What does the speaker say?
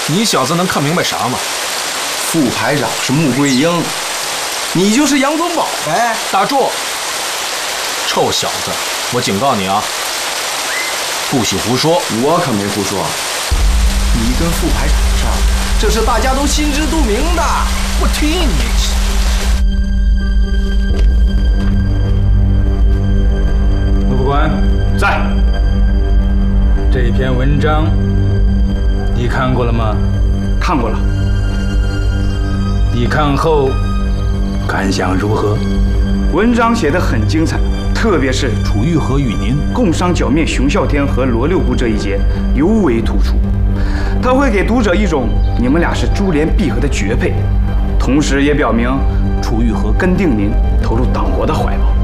你小子能看明白啥吗？ 副排长是穆桂英，你就是杨宗保呗。 打住！臭小子，我警告你啊，不许胡说！ 我可没胡说。你跟副排长的事儿，这是大家都心知肚明的。 我踢你！ 陆副官在。这篇文章你看过了吗？ 看过了。 你看后感想如何？ 文章写得很精彩，特别是楚玉和与您共商剿灭熊啸天和罗六姑这一节尤为突出，它会给读者一种你们俩是珠联璧合的绝配，同时也表明楚玉和跟定您投入党国的怀抱。